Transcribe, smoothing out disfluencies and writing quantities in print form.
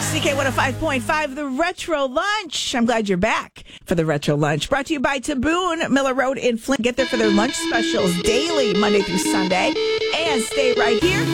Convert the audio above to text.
CK 105.5, the Retro Lunch. I'm glad you're back for the Retro Lunch. Brought to you by Taboon, Miller Road in Flint. Get there for their lunch specials daily, Monday through Sunday. And stay right here.